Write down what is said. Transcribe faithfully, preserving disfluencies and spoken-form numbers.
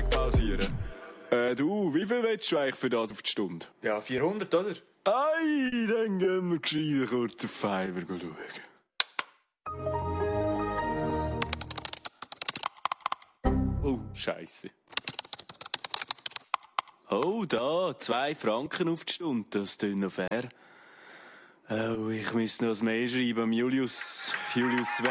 Pausieren. Äh, du, wie viel willst du eigentlich für das auf die Stunde? Ja, vierhundert, oder? Ei, dann gehen wir gescheit kurz auf Fiverr schauen. Oh, Scheisse. Oh, da, zwei Franken auf die Stunde, das ist noch fair. Oh, ich muss noch das Mail schreiben, Julius, Julius